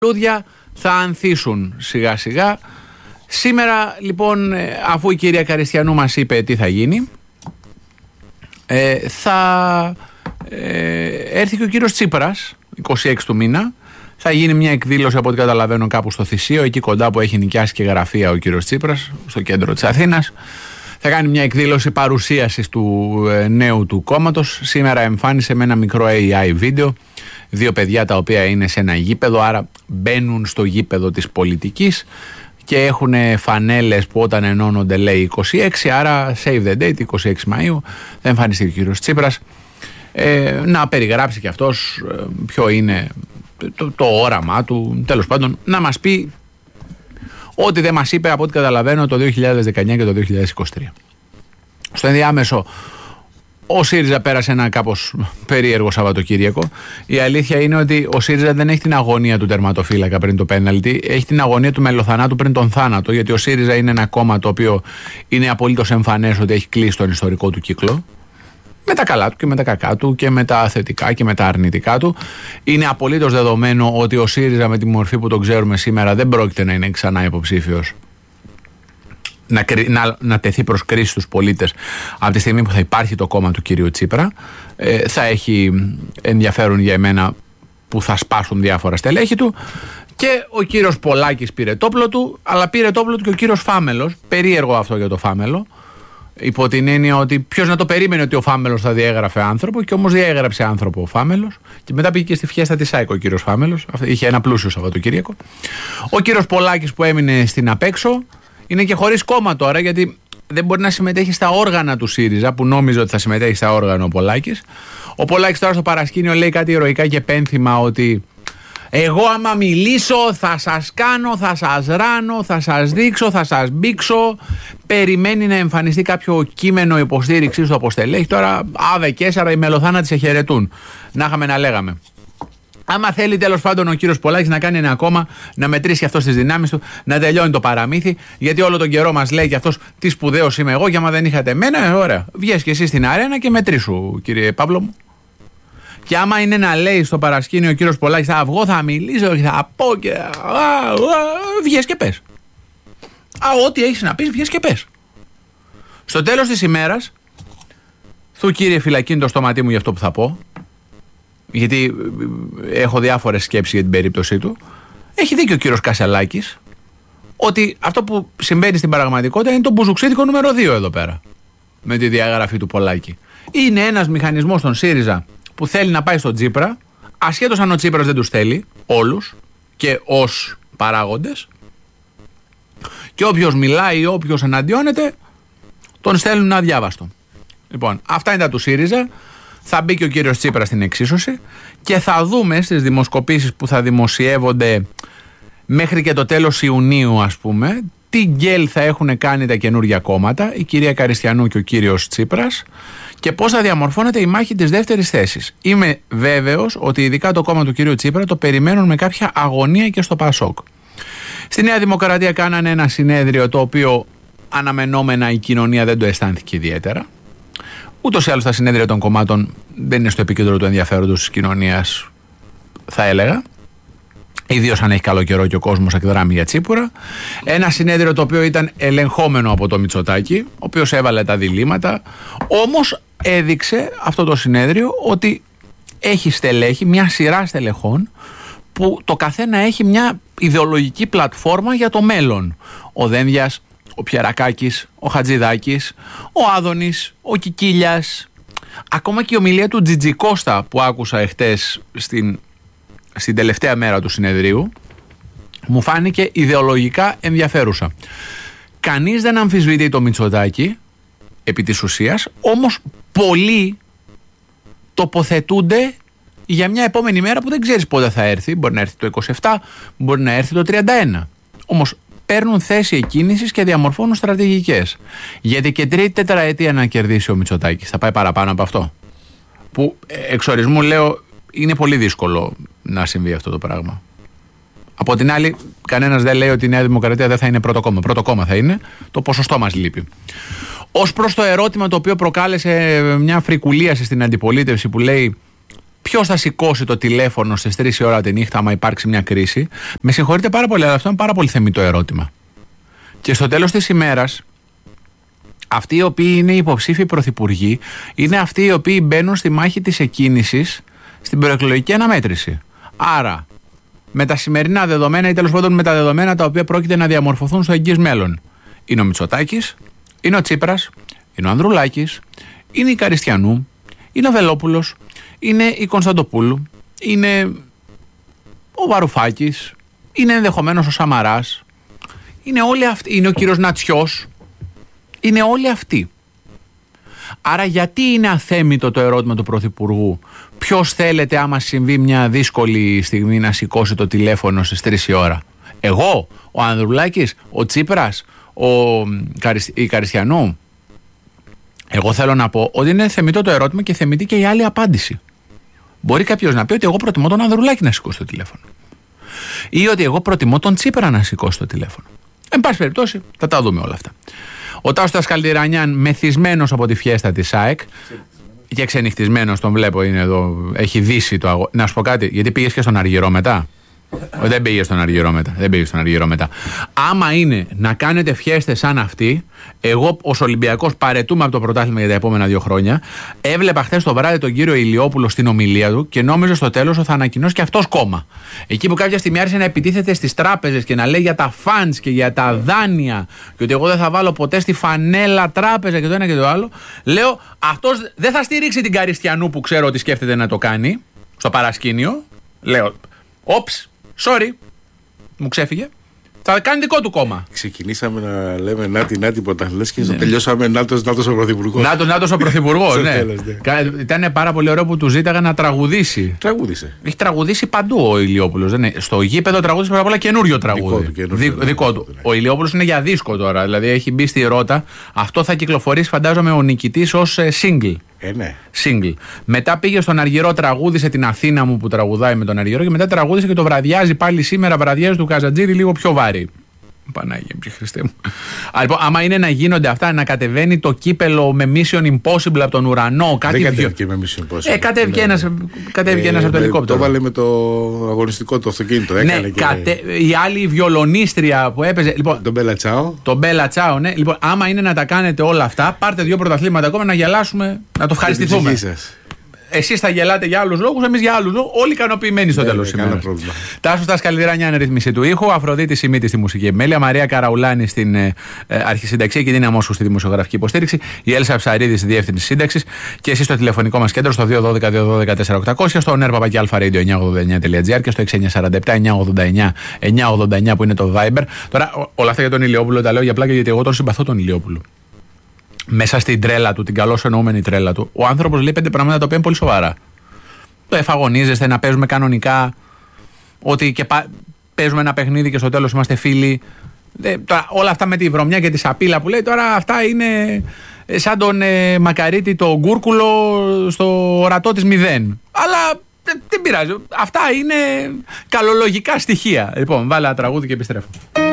λούδια θα ανθίσουν σιγά σιγά. Σήμερα λοιπόν, αφού η κυρία Καριστιανού μας είπε τι θα γίνει, θα έρθει και ο κύριος Τσίπρας 26 του μήνα. Θα γίνει μια εκδήλωση, από ό,τι καταλαβαίνω, κάπου στο Θησίο, εκεί κοντά που έχει νοικιάσει και γραφεία ο κύριος Τσίπρας, στο κέντρο της Αθήνας. Θα κάνει μια εκδήλωση παρουσίασης του νέου του κόμματος. Σήμερα εμφάνισε με ένα μικρό AI βίντεο δύο παιδιά τα οποία είναι σε ένα γήπεδο, άρα μπαίνουν στο γήπεδο της πολιτικής και έχουν φανέλες που όταν ενώνονται λέει 26, άρα save the date, 26 Μαΐου. Θα εμφανιστεί ο κύριος Τσίπρας να περιγράψει και αυτός ποιο είναι το όραμά του, τέλος πάντων να μας πει ό,τι δεν μας είπε, από ό,τι καταλαβαίνω, το 2019 και το 2023. Στο ενδιάμεσο ο ΣΥΡΙΖΑ πέρασε ένα κάπως περίεργο Σαββατοκύριακο. Η αλήθεια είναι ότι ο ΣΥΡΙΖΑ δεν έχει την αγωνία του τερματοφύλακα πριν το πέναλτι, έχει την αγωνία του μελοθανάτου πριν τον θάνατο, γιατί ο ΣΥΡΙΖΑ είναι ένα κόμμα το οποίο είναι απολύτως εμφανές ότι έχει κλείσει τον ιστορικό του κύκλο. Με τα καλά του και με τα κακά του και με τα θετικά και με τα αρνητικά του. Είναι απολύτως δεδομένο ότι ο ΣΥΡΙΖΑ με τη μορφή που τον ξέρουμε σήμερα δεν πρόκειται να είναι ξανά υποψήφιος να τεθεί προς κρίση στους πολίτες από τη στιγμή που θα υπάρχει το κόμμα του κυρίου Τσίπρα. Θα έχει ενδιαφέρον για εμένα που θα σπάσουν διάφορα στελέχη του. Και ο κύριος Πολάκης πήρε το όπλο του, αλλά πήρε το όπλο του και ο κύριος Φάμελος. Περίεργο αυτό για το Φάμελο. Υπό την έννοια ότι ποιος να το περίμενε ότι ο Φάμελος θα διέγραφε άνθρωπο, και όμως διέγραψε άνθρωπο ο Φάμελος. Και μετά πήγε και στη φιέστα της ΣΑΕΚ ο κύριος Φάμελος. Είχε ένα πλούσιο Σαββατοκύριακο. Ο κύριος Πολάκης που έμεινε στην απέξω είναι και χωρίς κόμμα τώρα, γιατί δεν μπορεί να συμμετέχει στα όργανα του ΣΥΡΙΖΑ, που νόμιζε ότι θα συμμετέχει στα όργανα ο Πολάκης. Ο Πολάκης τώρα στο παρασκήνιο λέει κάτι ηρωικά και πένθυμα ότι εγώ άμα μιλήσω θα σας κάνω, θα σας ράνω, θα σας δείξω, θα σας μπήξω. Περιμένει να εμφανιστεί κάποιο κείμενο υποστήριξης στο αποστελέχη. Τώρα άβε Κέσσαρα, οι μελοθάνατοι σε χαιρετούν. Να είχαμε να λέγαμε. Άμα θέλει τέλος πάντων ο κύριος Πολάκης να κάνει ένα κόμμα, να μετρήσει αυτό τις δυνάμεις του, να τελειώνει το παραμύθι, γιατί όλο τον καιρό μας λέει και αυτός τι σπουδαίος είμαι εγώ, και άμα δεν είχατε εμένα, ωραία, βγες και εσύ στην αρένα και μετρήσου, κύριε Παύλο μου. Και άμα είναι να λέει στο παρασκήνιο ο κύριος Πολάκης θα βγω, θα μιλήσω και θα πω και βγες και πες. Ό,τι έχεις να πεις βγες και πες. Στο τέλος της ημέρας, του κύριε φυλακίνει το στόματί μου για αυτό που θα πω, γιατί έχω διάφορες σκέψεις για την περίπτωσή του. Έχει δίκιο ο κύριος Κασελάκης ότι αυτό που συμβαίνει στην πραγματικότητα είναι το μπουζουξίδικο νούμερο 2 εδώ πέρα με τη διαγραφή του Πολάκη. Είναι ένας μηχανισμός στον ΣΥΡΙΖΑ που θέλει να πάει στον Τσίπρα, ασχέτως αν ο Τσίπρας δεν τους θέλει όλους και ως παράγοντες, και όποιος μιλάει ή όποιος εναντιώνεται τον στέλνουν αδιάβαστο. Λοιπόν, αυτά είναι τα του ΣΥΡΙΖΑ. Θα μπει και ο κύριος Τσίπρας στην εξίσωση και θα δούμε στις δημοσκοπήσεις που θα δημοσιεύονται μέχρι και το τέλος Ιουνίου, ας πούμε, τι γκέλ θα έχουν κάνει τα καινούργια κόμματα, η κυρία Καριστιανού και ο κύριος Τσίπρας, και πώς θα διαμορφώνεται η μάχη της δεύτερης θέσης. Είμαι βέβαιος ότι ειδικά το κόμμα του κυρίου Τσίπρα το περιμένουν με κάποια αγωνία και στο ΠΑΣΟΚ. Στη Νέα Δημοκρατία κάνανε ένα συνέδριο το οποίο αναμενόμενα η κοινωνία δεν το αισθάνθηκε ιδιαίτερα. Ούτως ή άλλως τα συνέδρια των κομμάτων δεν είναι στο επίκεντρο του ενδιαφέροντος της κοινωνίας, θα έλεγα. Ιδίως αν έχει καλό καιρό και ο κόσμος εκδράμει για Τσίπουρα. Ένα συνέδριο το οποίο ήταν ελεγχόμενο από το Μητσοτάκη, ο οποίος έβαλε τα διλήμματα. Όμως έδειξε αυτό το συνέδριο ότι έχει στελέχη, μια σειρά στελεχών, που το καθένα έχει μια ιδεολογική πλατφόρμα για το μέλλον. Ο Δένδιας, ο Πιερακάκης, ο Χατζηδάκης, ο Άδωνης, ο Κικίλιας. Ακόμα και η ομιλία του Τζιτζικώστα που άκουσα εχθές στην τελευταία μέρα του συνεδρίου μου φάνηκε ιδεολογικά ενδιαφέρουσα. Κανείς δεν αμφισβητεί το Μητσοτάκη επί της ουσίας, όμως πολλοί τοποθετούνται για μια επόμενη μέρα που δεν ξέρεις πότε θα έρθει. Μπορεί να έρθει το 27, μπορεί να έρθει το 31. Όμως παίρνουν θέση εκκίνησης και διαμορφώνουν στρατηγικές. Γιατί και τρίτη τετραετία να κερδίσει ο Μητσοτάκης θα πάει παραπάνω από αυτό. Που εξορισμού λέω είναι πολύ δύσκολο να συμβεί αυτό το πράγμα. Από την άλλη, κανένας δεν λέει ότι η Νέα Δημοκρατία δεν θα είναι πρώτο κόμμα. Πρώτο κόμμα θα είναι, το ποσοστό μας λείπει. Ως προς το ερώτημα το οποίο προκάλεσε μια φρικουλίαση στην αντιπολίτευση που λέει ποιος θα σηκώσει το τηλέφωνο στις 3 η ώρα τη νύχτα άμα υπάρξει μια κρίση? Με συγχωρείτε πάρα πολύ, αλλά αυτό είναι πάρα πολύ θεμιτό ερώτημα. Και στο τέλος της ημέρας, αυτοί οι οποίοι είναι υποψήφοι πρωθυπουργοί είναι αυτοί οι οποίοι μπαίνουν στη μάχη της εκκίνησης στην προεκλογική αναμέτρηση. Άρα, με τα σημερινά δεδομένα ή τέλος πάντων με τα δεδομένα τα οποία πρόκειται να διαμορφωθούν στο εγγύς μέλλον, είναι ο Μητσοτάκης, είναι ο Τσίπρας, είναι ο Ανδρουλάκης, είναι η Καριστιανού, είναι ο Βελόπουλος, είναι η Κωνσταντοπούλου, είναι ο Βαρουφάκης, είναι ενδεχομένως ο Σαμαράς, είναι όλοι αυτοί, είναι ο κύριος Νατσιός, είναι όλοι αυτοί. Άρα γιατί είναι αθέμητο το ερώτημα του Πρωθυπουργού? Ποιος θέλετε άμα συμβεί μια δύσκολη στιγμή να σηκώσει το τηλέφωνο στις 3 η ώρα? Εγώ, ο Ανδρουλάκης, ο Τσίπρας, η Καριστιανού? Εγώ θέλω να πω ότι είναι θεμιτό το ερώτημα και θεμιτή και η άλλη απάντηση. Μπορεί κάποιος να πει ότι εγώ προτιμώ τον Ανδρουλάκη να σηκώσει το τηλέφωνο. Ή ότι εγώ προτιμώ τον Τσίπρα να σηκώσει το τηλέφωνο. Εν πάση περιπτώσει, θα τα δούμε όλα αυτά. Ο Τάσος Καλτιρανιάν, μεθυσμένος από τη φιέστα της ΑΕΚ και ξενυχτισμένος, τον βλέπω, είναι εδώ, έχει δύσει το αγώνα. Να σου πω κάτι, γιατί πήγες και στον Αργυρό μετά? Δεν πήγε στον Αργυρό μετά. Άμα είναι να κάνετε φιέστες σαν αυτή, εγώ ως Ολυμπιακός παρετούμε από το πρωτάθλημα για τα επόμενα 2 χρόνια. Έβλεπα χθες το βράδυ τον κύριο Ηλιόπουλο στην ομιλία του και νόμιζα στο τέλος ότι θα ανακοινώσει και αυτός κόμμα. Εκεί που κάποια στιγμή άρχισε να επιτίθεται στις τράπεζες και να λέει για τα funds και για τα δάνεια και ότι εγώ δεν θα βάλω ποτέ στη φανέλα τράπεζα και το ένα και το άλλο, λέω αυτός δεν θα στηρίξει την Καριστιανού που ξέρω ότι σκέφτεται να το κάνει στο παρασκήνιο. Λέω, όψ. Sorry, μου ξέφυγε. Θα κάνει δικό του κόμμα. Ξεκινήσαμε να λέμε Νάτι πρωταθλητές και τελειώσαμε Νάτος ο Πρωθυπουργός. Νάτος ο Πρωθυπουργός, ναι. Ήταν πάρα πολύ ωραίο που του ζήταγα να τραγουδήσει. Τραγούδισε. Έχει τραγουδήσει παντού ο Ηλιόπουλος. Στο γήπεδο τραγούδισε πρώτα απ' όλα καινούριο τραγούδι. Δικό του. Ο Ηλιόπουλος είναι για δίσκο τώρα. Δηλαδή έχει μπει στη ρότα. Αυτό θα κυκλοφορήσει, φαντάζομαι, ο νικητής ως single. Ναι. Single. Μετά πήγε στον Αργυρό, τραγούδισε την Αθήνα μου που τραγουδάει με τον Αργυρό και μετά τραγούδισε και το βραδιάζει πάλι σήμερα, βραδιάζει του Καζατζήρη λίγο πιο βάρη. Πανάγια μου, Χριστέ μου. Λοιπόν, άμα είναι να γίνονται αυτά, να κατεβαίνει το κύπελο με Mission Impossible από τον ουρανό. Κάτι δεν κατέβηκε με Mission Impossible. Κατέβηκε ένας από το ελικόπτερο. Το βάλε με το αγωνιστικό το αυτοκίνητο. Ναι, η άλλη βιολονίστρια που έπαιζε. Λοιπόν, τον Μπέλα Τσάο. Ναι. Λοιπόν, άμα είναι να τα κάνετε όλα αυτά, πάρτε 2 πρωταθλήματα ακόμα να γελάσουμε, να το ευχαριστηθούμε. Εσείς θα γελάτε για άλλους λόγους, εμείς για άλλους λόγους. Όλοι ικανοποιημένοι στο τέλος της ημέρας. Τάσος Καλτιρανιάν, ρύθμιση του ήχου. Αφροδίτη Σιμίτη στη μουσική επιμέλεια. Μαρία Καραουλάνη στην αρχισυνταξία και Δίνα Μόσχου στη δημοσιογραφική υποστήριξη. Η Έλσα Ψαρίδη στη διεύθυνση σύνταξης. Και εσείς στο τηλεφωνικό μας κέντρο στο 212-212-4800. Στο nerpapaki989.gr και στο 6947-989 που είναι το Viber. Τώρα όλα αυτά για τον Ηλιόπουλο τα λέω για πλάκα γιατί εγώ τον συμπαθώ τον Ηλιόπουλο. Μέσα στην τρέλα του, την καλώς εννοούμενη τρέλα του, ο άνθρωπος λέει 5 πράγματα τα οποία είναι πολύ σοβαρά. Το εφαγωνίζεστε, να παίζουμε κανονικά, ότι και παίζουμε ένα παιχνίδι και στο τέλος είμαστε φίλοι. Τώρα, όλα αυτά με τη βρωμιά και τη σαπίλα που λέει, τώρα αυτά είναι σαν τον Μακαρίτη το Γκούρκουλο στο ορατό της 0. Αλλά δεν πειράζει. Αυτά είναι καλολογικά στοιχεία. Λοιπόν, βάλε ένα τραγούδι και επιστρέφω.